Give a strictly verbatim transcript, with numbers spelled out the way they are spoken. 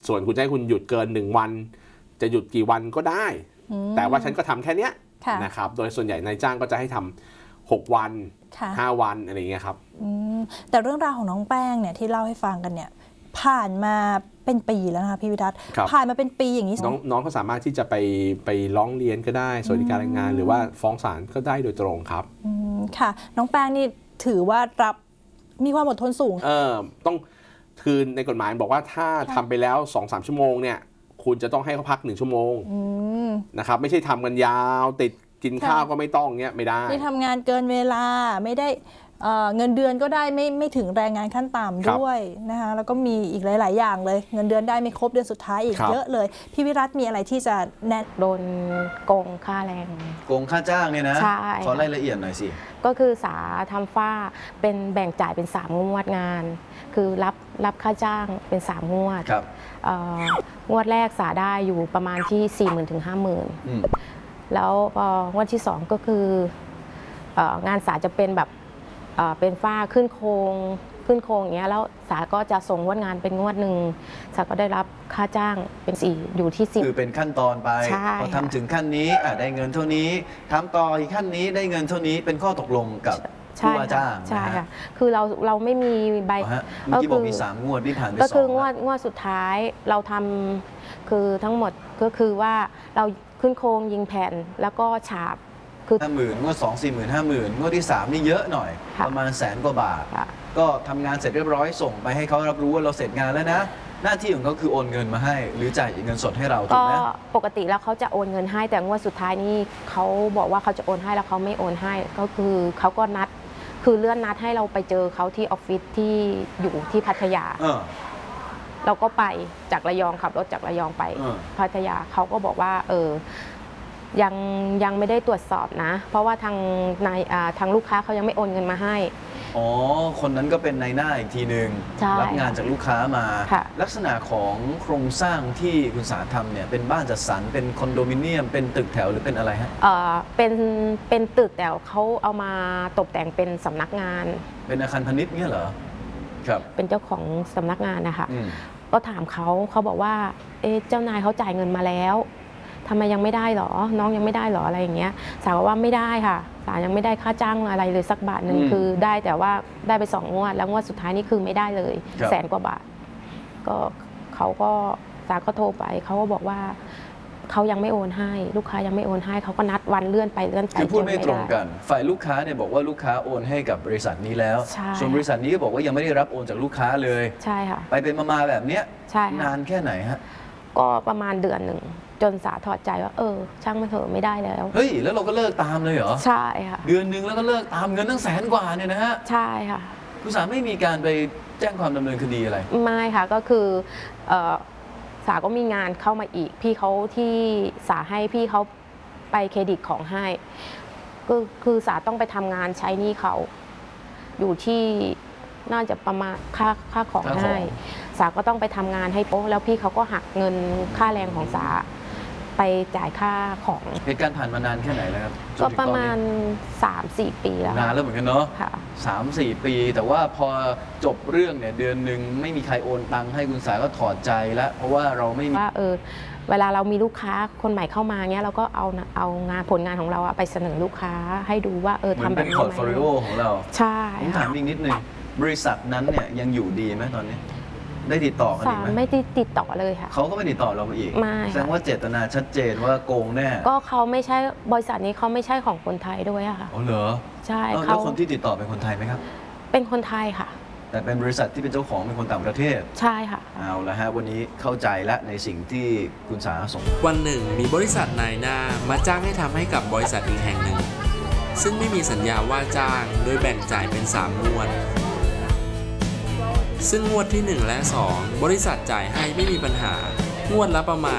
ส่วนคุณจะให้คุณหยุดเกินหนึ่งวันจะหยุดกี่วันก็ได้แต่ว่าฉันก็ทำแค่นี้นะครับโดยส่วนใหญ่นายจ้างก็จะให้ทำหกวันห้าวันอะไรอย่างเงี้ยครับแต่เรื่องราวของน้องแป้งเนี่ยที่เล่าให้ฟังกันเนี่ยผ่านมาเป็นปีแล้วนะคะพี่วิทัศน์ผ่านมาเป็นปีอย่างนี้น้องน้องก็สามารถที่จะไปไปร้องเรียนก็ได้สวัสดิการแรงงานหรือว่าฟ้องศาลก็ได้โดยตรงครับค่ะน้องแป้งนี่ถือว่ารับมีความอดทนสูงเออต้องคือในกฎหมายบอกว่าถ้าทำไปแล้ว สองถึงสาม ชั่วโมงเนี่ยคุณจะต้องให้เขาพักหนึ่งชั่วโมงนะครับไม่ใช่ทำกันยาวติดกินข้าวก็ไม่ต้องเงี้ยไม่ได้ที่ทำงานเกินเวลาไม่ได้เงินเดือนก็ได้ไม่ไม่ถึงแรงงานขั้นต่ำด้วยนะคะแล้วก็มีอีกหลายๆอย่างเลยเงินเดือนได้ไม่ครบเดือนสุดท้ายอีกเยอะเลยพี่วิรัตมีอะไรที่จะแนะโดนโกงค่าแรงโกงค่าจ้างเนี่ยนะขอรายละเอียดหน่อยสิก็คือสาทำฝ้าเป็นแบ่งจ่ายเป็นสามงวดงานคือรับรับค่าจ้างเป็นสามงวดงวดแรกสาได้อยู่ประมาณที่ สี่หมื่น ถึง ห้าหมื่น แล้วงวดที่สองก็คืองานสาจะเป็นแบบเป็นฝ้าขึ้นโครงขึ้นโครงอย่างเงี้ยแล้วสาก็จะส่งงวดงานเป็นงวดหนึ่งสาก็ได้รับค่าจ้างเป็นสี่อยู่ที่สิบคือเป็นขั้นตอนไปพอทำถึงขั้นนี้ได้เงินเท่านี้ทำต่ออีกขั้นนี้ได้เงินเท่านี้เป็นข้อตกลงกับผู้ว่าจ้างใช่ค่ะคือเราเราไม่มีใบเมื่อกี้บอกมีสามงวดที่ผ่านไปสองก็คืองวดงวดสุดท้ายเราทำคือทั้งหมดก็คือว่าเราขึ้นโครงยิงแผ่นแล้วก็ฉาบห้าหมื่นงวดสองสี่หมื่นห้าหมื่นงวดที่สามนี่เยอะหน่อยประมาณแสนกว่าบาทก็ทำงานเสร็จเรียบร้อยส่งไปให้เขารับรู้ว่าเราเสร็จงานแล้วนะหน้าที่ของเขาคือโอนเงินมาให้หรือจ่ายเงินสดให้เราถูกไหมปกติแล้วเขาจะโอนเงินให้แต่งวดสุดท้ายนี่เขาบอกว่าเขาจะโอนให้แล้วเขาไม่โอนให้ก็คือเขาก็นัดคือเลื่อนนัดให้เราไปเจอเขาที่ออฟฟิศที่อยู่ที่พัทยาเราก็ไปจากระยองขับรถจากระยองไปพัทยาเขาก็บอกว่าเออยังยังไม่ได้ตรวจสอบนะเพราะว่าทางนายทางลูกค้าเขายังไม่โอนเงินมาให้อ๋อคนนั้นก็เป็นนายหน้าอีกทีหนึ่งรับงานจากลูกค้ามาลักษณะของโครงสร้างที่คุณสาทำเนี่ยเป็นบ้านจัดสรรเป็นคอนโดมิเนียมเป็นตึกแถวหรือเป็นอะไรฮะเออเป็นเป็นตึกแต่เขาเอามาตกแต่งเป็นสำนักงานเป็นอาคารพาณิชย์เนี่ยเหรอครับเป็นเจ้าของสำนักงานนะคะก็ถามเขาเขาบอกว่าเอ๊ะเจ้านายเขาจ่ายเงินมาแล้วทำไมยังไม่ได้หรอน้องยังไม่ได้หรออะไรอย่างเงี้ยสาวว่าไม่ได้ค่ะสาวยังไม่ได้ค่าจ้างอะไรเลยสักบาทหนึ่งคือได้แต่ว่าได้ไปสองงวดแล้วงวดสุดท้ายนี่คือไม่ได้เลยแสนกว่าบาทก็เขาก็สาวก็โทรไปเขาก็บอกว่าเขายังไม่โอนให้ลูกค้ายังไม่โอนให้เขาก็นัดวันเลื่อนไปเลื่อนไปคือพูดไม่ตรงกันฝ่ายลูกค้าเนี่ยบอกว่าลูกค้าโอนให้กับบริษัทนี้แล้วส่วนบริษัทนี้ก็บอกว่ายังไม่ได้รับโอนจากลูกค้าเลยใช่ค่ะไปเป็นมาแบบเนี้ยนานแค่ไหนฮะก็ประมาณเดือนหนึ่งจนสาถอดใจว่าเออช่างมันเถอะไม่ได้แล้วเฮ้ยแล้วเราก็เลิกตามเลยเหรอใช่ค่ะเดือนหนึ่งแล้วก็เลิกตามเงินตั้งแสนกว่าเนี่ยนะฮะใช่ค่ะคุณสาไม่มีการไปแจ้งความดำเนินคดีอะไรไม่ค่ะก็คือสาก็มีงานเข้ามาอีกพี่เขาที่สาให้พี่เขาไปเครดิตของให้ก็คือสาต้องไปทำงานใช้หนี้เขาอยู่ที่น่าจะประมาณค่าค่าของให้สาก็ต้องไปทำงานให้โป๊ะแล้วพี่เขาก็หักเงินค่าแรงของสาไปจ่ายค่าของเหตุการณ์ผ่านมานานแค่ไหนแล้วครับก็ประมาณ สามสี่ ปีแล้วนานแล้วเหมือนกันเนาะสามสี่ปีแต่ว่าพอจบเรื่องเนี่ยเดือนหนึ่งไม่มีใครโอนตังค์ให้คุณสาก็ถอดใจแล้วเพราะว่าเราไม่มีว่าเออเวลาเรามีลูกค้าคนใหม่เข้ามาเนี้ยเราก็เอาเอางานผลงานของเราไปเสนอลูกค้าให้ดูว่าเออทำแบบนี้ไหมเป็นพอร์ตโฟลิโอของเราใช่ผมถามอีกนิดนึงบริษัทนั้นเนี่ยยังอยู่ดีไหมตอนนี้ได้ติดต่อกันไหมไม่ได้ติดต่อเลยค่ะเขาก็ไม่ติดต่อเราอีกไม่แสดงว่าเจตนาชัดเจนว่าโกงแน่ก็เขาไม่ใช่บริษัทนี้เขาไม่ใช่ของคนไทยด้วยอะค่ะอ๋อเหรอใช่แล้วคนที่ติดต่อเป็นคนไทยไหมครับเป็นคนไทยค่ะแต่เป็นบริษัทที่เป็นเจ้าของเป็นคนต่างประเทศใช่ค่ะเอาละฮะวันนี้เข้าใจและในสิ่งที่คุณสาส่งวันหนึ่งมีบริษัทนายหน้ามาจ้างให้ทำให้กับบริษัทอีกแห่งหนึ่งซึ่งไม่มีสัญญาว่าจ้างโดยแบ่งจ่ายเป็นสามงวดซึ่งงวดที่หนึ่งและสองบริษัทจ่ายให้ไม่มีปัญหางวดละประมา